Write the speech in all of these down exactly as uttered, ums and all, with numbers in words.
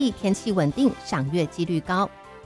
天气稳定，赏月几率高。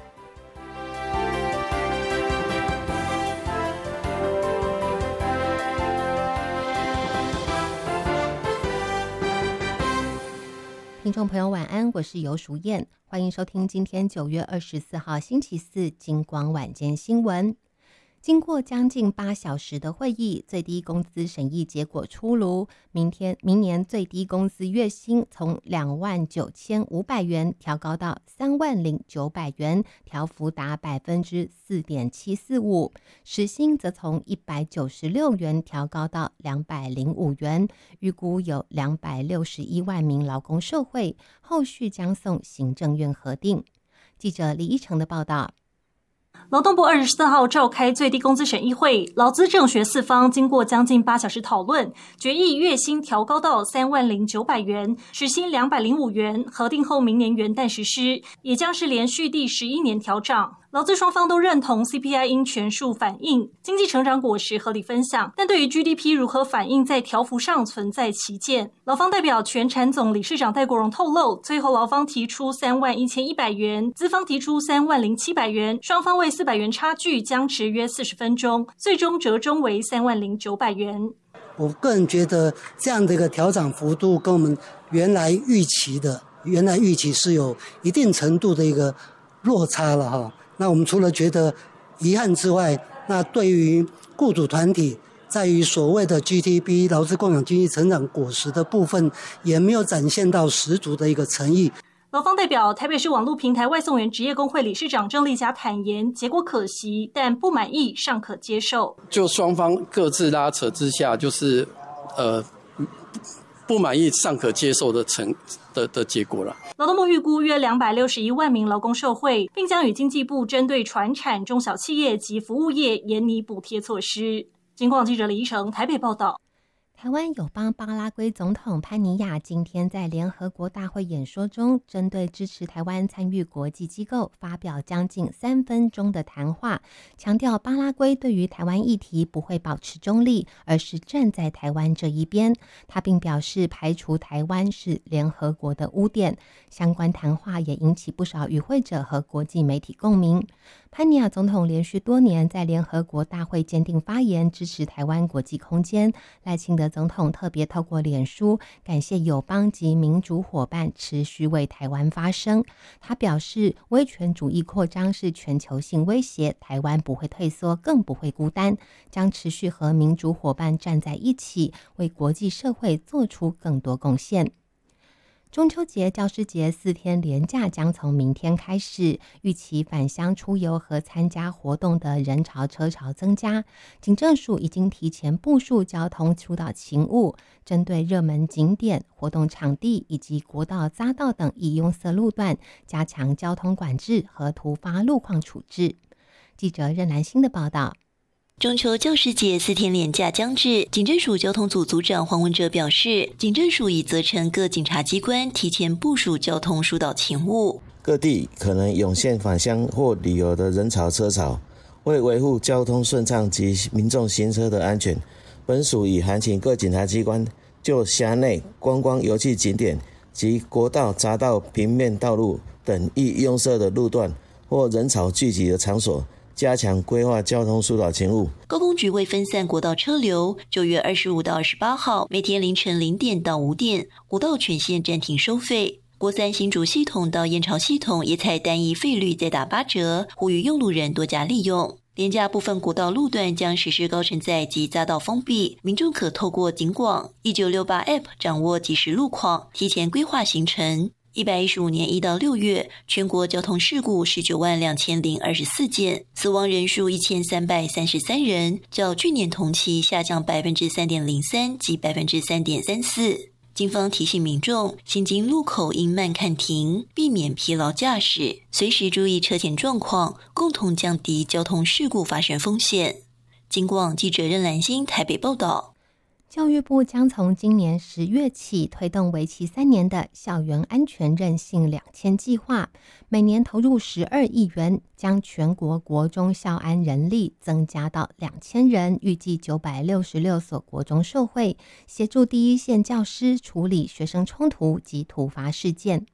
听众朋友晚安，我是游淑燕，欢迎收听今天九月二十四号星期四金光晚间新闻。经过将近八小时的会议，最低工资审议结果出炉，明天明年最低工资月薪从两万九千五百元调高到三万零九百元，调幅达百分之四点七四五，时薪则从一百九十六元调高到两百零五元，预估有两百六十一万名劳工受惠，后续将送行政院核定。记者李依成的报道。 劳动部二十四号召开最低工资审议会，劳资政学四方经过将近八小时讨论，决议月薪调高到三万零九百元，时薪两百零五元，核定后明年元旦实施，也将是连续第十一年调涨。劳资双方都认同 C P I 应全数反映，经济成长果实合理分享，但对于 G D P 如何反映在调幅上存在歧见。劳方代表全产总理事长戴国荣透露，最后劳方提出三万一千一百元，资方提出三万零七百元，双方为四百元差距僵持约四十分钟，最终折中为三万零九百元。 我个人觉得这样的一个调涨幅度跟我们原来预期的原来预期是有一定程度的一个落差了哈。那我们除了觉得遗憾之外，那对于雇主团体在于所谓的 G D P 劳资共享经济成长果实的部分，也没有展现到十足的一个诚意。 劳方代表台北市网络平台外送员职业工会理事长郑丽佳坦言，结果可惜，但不满意尚可接受。 就双方各自拉扯之下，就是呃不满意尚可接受的成的的结果了。 劳动部预估约两百六十一万名劳工受惠，并将与经济部针对传产、中小企业及服务业研拟补贴措施。金广记者李依成台北报道。 台湾友邦巴拉圭总统潘尼亚今天在联合国大会演说中，针对支持台湾参与国际机构发表将近三分钟的谈话，强调巴拉圭对于台湾议题不会保持中立，而是站在台湾这一边。他并表示排除台湾是联合国的污点。相关谈话也引起不少与会者和国际媒体共鸣。潘尼亚总统连续多年在联合国大会坚定发言，支持台湾国际空间。赖清德总统特别透过脸书感谢友邦及民主伙伴持续为台湾发声。他表示，威权主义扩张是全球性威胁，台湾不会退缩，更不会孤单，将持续和民主伙伴站在一起，为国际社会做出更多贡献。中秋节、教师节四天连假将从明天开始，预期返乡出游和参加活动的人潮车潮增加。警政署已经提前部署交通疏导勤务，针对热门景点、活动场地以及国道、匝道等易拥塞路段，加强交通管制和突发路况处置。记者任兰欣的报道。 中秋教师节四天连假将至，警政署交通组组长黄文哲表示，警政署已责成各警察机关提前部署交通疏导勤务。 各地可能涌现返乡或旅游的人潮车潮，为维护交通顺畅及民众行车的安全，本署已函请各警察机关就辖内观光游憩景点及国道、匝道、平面道路等易拥塞的路段或人潮聚集的场所，加强规划交通疏导勤务。 高公局为分散国道车流，九月二十五到二十八号每天凌晨零点到五点，国道全线暂停收费。国三新竹系统到燕巢系统也采单一费率再打八折，呼吁用路人多加利用。连假部分国道路段将实施高承载及匝道封闭，民众可透过警广一九六八 App 掌握即时路况，提前规划行程。一百一十五年一到六月，全国交通事故十九万两千零二十四件，死亡人数一千三百三十三人，较去年同期下降百分之三点零三及百分之三点三四。警方提醒民众，行经路口应慢看停，避免疲劳驾驶，随时注意车前状况，共同降低交通事故发生风险。警广记者任兰欣台北报道。 教育部将从今年十月起推动为期三年的校园安全韧性两千计划，每年投入十二亿元，将全国国中校安人力增加到两千人，预计九百六十六所国中受惠，协助第一线教师处理学生冲突及突发事件。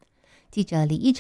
记者李一